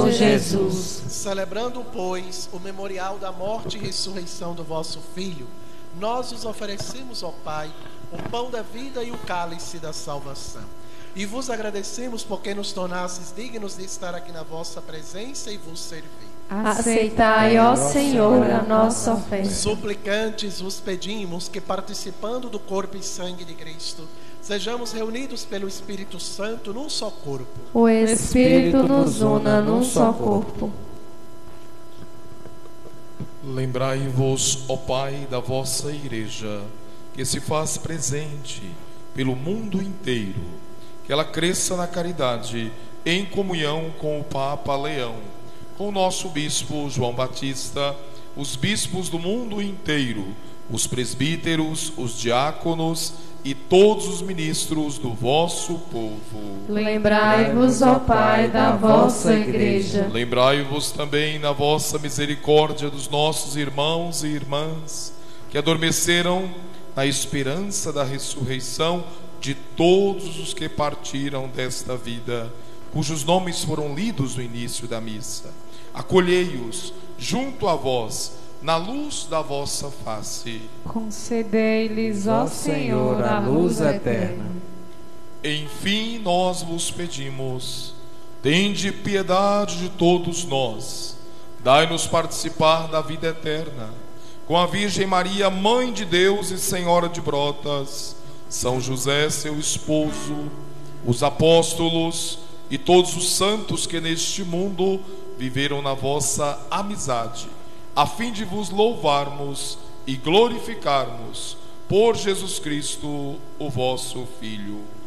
Senhor Jesus. Celebrando, pois, o memorial da morte e ressurreição do vosso Filho, nós os oferecemos, ó Pai, o pão da vida e o cálice da salvação. E vos agradecemos porque nos tornastes dignos de estar aqui na vossa presença e vos servir. Aceitai, ó Senhor, a nossa oferta. Suplicantes vos pedimos que, participando do corpo e sangue de Cristo, sejamos reunidos pelo Espírito Santo num só corpo. O Espírito nos una num só corpo. Lembrai-vos, ó Pai, da vossa Igreja, que se faz presente pelo mundo inteiro, que ela cresça na caridade, em comunhão com o Papa Leão, com o nosso Bispo João Batista, os bispos do mundo inteiro, os presbíteros, os diáconos e todos os ministros do vosso povo. Lembrai-vos, ó Pai, da vossa Igreja. Lembrai-vos também na vossa misericórdia dos nossos irmãos e irmãs que adormeceram na esperança da ressurreição de todos os que partiram desta vida, cujos nomes foram lidos no início da missa. Acolhei-os junto a vós, na luz da vossa face. Concedei-lhes, ó Senhor, a luz eterna. Enfim, nós vos pedimos, tende piedade de todos nós, dai-nos participar da vida eterna, com a Virgem Maria, Mãe de Deus e Senhora de Brotas, São José, seu esposo, os apóstolos e todos os santos que neste mundo viveram na vossa amizade, a fim de vos louvarmos e glorificarmos por Jesus Cristo, o vosso Filho.